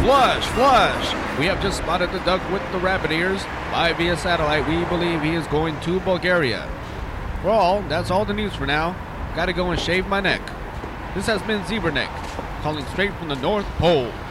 Flush! We have just spotted the duck with the rabbit ears. By via satellite, we believe he is going to Bulgaria. Well, that's all the news for now. Gotta go and shave my neck. This has been Zebra Neck, calling straight from the North Pole.